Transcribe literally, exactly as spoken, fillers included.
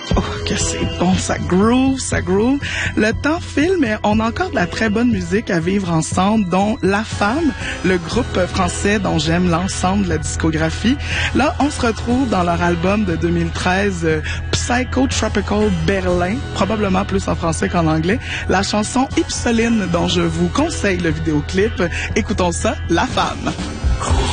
Oh, que c'est bon, ça groove, ça groove. Le temps file, mais on a encore de la très bonne musique à vivre ensemble, dont La Femme, le groupe français dont j'aime l'ensemble de la discographie. Là, on se retrouve dans leur album de deux mille treize, euh, Psycho Tropical Berlin, probablement plus en français qu'en anglais. La chanson Ypsoline, dont je vous conseille le vidéoclip. Écoutons ça, La Femme.